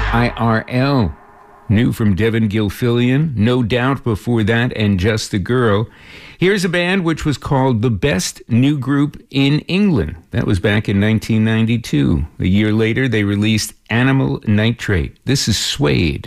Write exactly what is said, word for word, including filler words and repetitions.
I R L. New from Devin Gilfillian, No Doubt before that, and Just the Girl. Here's a band which was called the best new group in England. That was back in nineteen ninety-two. A year later, they released Animal Nitrate. This is Suede.